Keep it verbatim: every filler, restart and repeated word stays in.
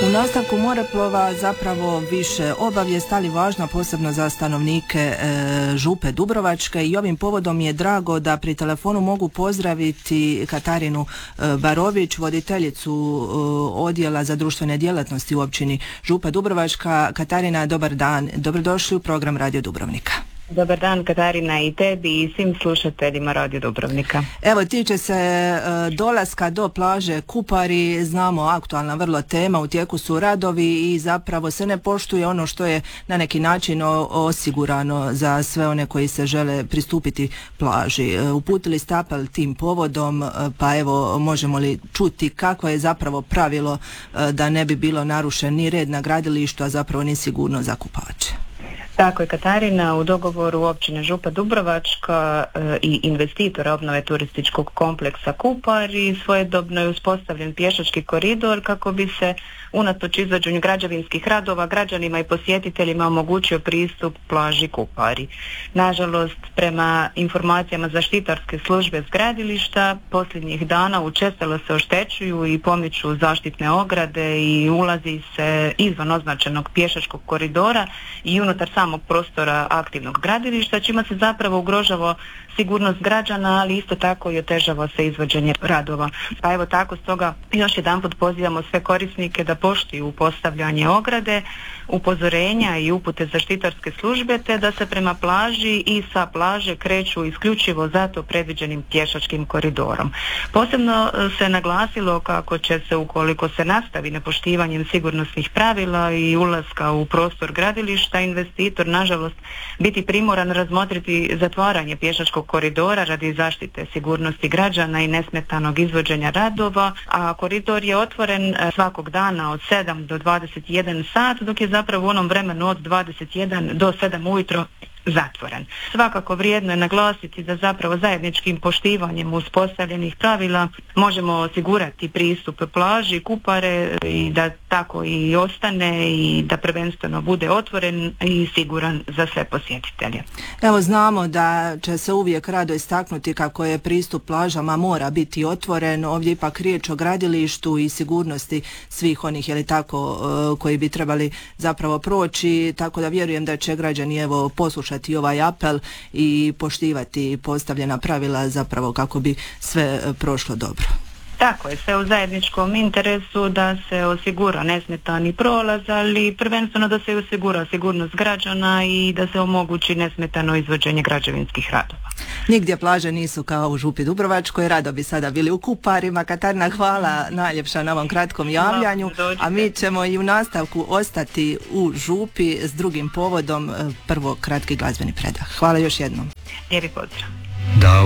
U nastavku Moreplova zapravo više obavijest, ali važna posebno za stanovnike e, Župe Dubrovačke, i ovim povodom je drago da pri telefonu mogu pozdraviti Katarinu e, Barović, voditeljicu e, odjela za društvene djelatnosti u općini Župa Dubrovačka. Katarina, dobar dan, dobrodošli u program Radio Dubrovnika. Dobar dan, Katarina, i tebi i svim slušateljima Radio Dubrovnika. Evo, tiče se e, dolaska do plaže Kupari, znamo aktualna vrlo tema, u tijeku su radovi i zapravo se ne poštuje ono što je na neki način o, osigurano za sve one koji se žele pristupiti plaži. E, uputili ste apel tim povodom, e, pa evo, možemo li čuti kako je zapravo pravilo e, da ne bi bilo narušen ni red na gradilištu, a zapravo ni sigurno za kupače? Tako je, Katarina, u dogovoru općine Župa Dubrovačka e, i investitora obnove turističkog kompleksa Kupari svojedobno je uspostavljen pješački koridor kako bi se unatoč izvođenju građevinskih radova građanima i posjetiteljima omogućio pristup plaži Kupari. Nažalost, prema informacijama zaštitarske službe s gradilišta, posljednjih dana učestalo se oštećuju i pomiču zaštitne ograde i ulazi se izvan označenog pješačkog koridora i unutar samog prostora aktivnog gradilišta, čime se zapravo ugrožava sigurnost građana, ali isto tako i otežava se izvođenje radova. Pa evo tako, stoga još jedanput pozivamo sve korisnike da poštuju postavljanje ograde, upozorenja i upute zaštitarske službe, te da se prema plaži i sa plaže kreću isključivo zato predviđenim pješačkim koridorom. Posebno se naglasilo kako će se, ukoliko se nastavi nepoštivanjem sigurnosnih pravila i ulaska u prostor gradilišta, investitor nažalost biti primoran razmotriti zatvaranje pješačkog koridora radi zaštite sigurnosti građana i nesmetanog izvođenja radova, a koridor je otvoren svakog dana od sedam do dvadeset jedan sat, dok je zapravo u onom vremenu od dvadeset jedan do sedam ujutro zatvoren. Svakako vrijedno je naglasiti da zapravo zajedničkim poštivanjem uspostavljenih pravila možemo osigurati pristup plaži Kupare i da tako i ostane i da prvenstveno bude otvoren i siguran za sve posjetitelje. Evo, znamo da će se uvijek rado istaknuti kako je pristup plažama mora biti otvoren. Ovdje ipak riječ o gradilištu i sigurnosti svih onih, je li tako, koji bi trebali zapravo proći, tako da vjerujem da će građani evo poslušati i ovaj apel i poštivati postavljena pravila zapravo kako bi sve prošlo dobro. Tako je, sve u zajedničkom interesu da se osigura nesmetani prolaz, ali prvenstveno da se osigura sigurnost građana i da se omogući nesmetano izvođenje građevinskih radova. Nigdje plaže nisu kao u Župi Dubrovačkoj, rado bi sada bili u Kuparima. Katarina, hvala najljepša na ovom kratkom javljanju, a mi ćemo i u nastavku ostati u Župi s drugim povodom, prvo kratki glazbeni predah. Hvala još jednom. Lijepi pozdrav. Da